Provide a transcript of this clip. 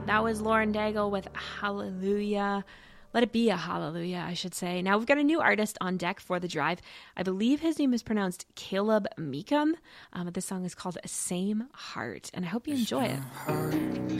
That was Lauren Daigle with Hallelujah. Let it be a hallelujah, I should say. Now we've got a new artist on deck for the drive. I believe his name is pronounced Caleb Meekum. This song is called Same Heart, and I hope you enjoy it.